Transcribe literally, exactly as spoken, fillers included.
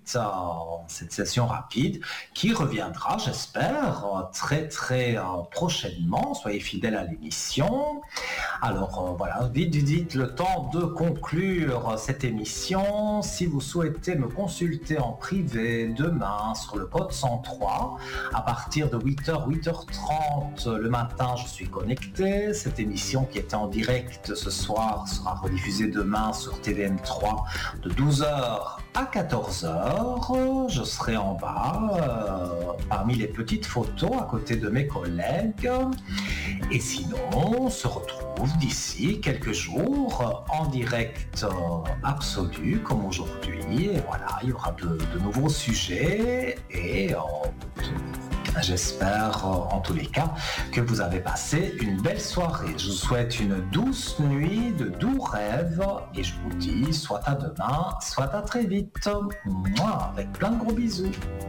suite, euh, cette session rapide qui reviendra, j'espère, euh, très très euh, prochainement. Soyez fidèles à l'émission. Alors euh, voilà, vite, vite, vite, le temps de conclure cette émission. Si vous souhaitez me consulter en privé demain sur le code cent trois, à partir de huit heures, huit heures trente le matin, je suis connecté. Cette émission qui était en direct ce soir sera rediffusée demain sur T V M trois de douze heures à quatorze heures. Je serai en bas euh, parmi les petites photos à côté de mes collègues. Et sinon, on se retrouve d'ici quelques jours en direct euh, absolu comme aujourd'hui. Et voilà, il y aura de, de nouveaux sujets et euh, j'espère euh, en tous les cas que vous avez passé une belle soirée. Je vous souhaite une douce nuit, de doux rêves et je vous dis soit à demain, soit à très vite. Mouah, avec plein de gros bisous.